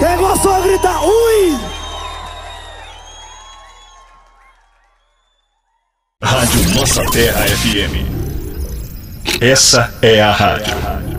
Quem gostou, grita ui! Rádio Nossa Terra FM. Essa é a rádio.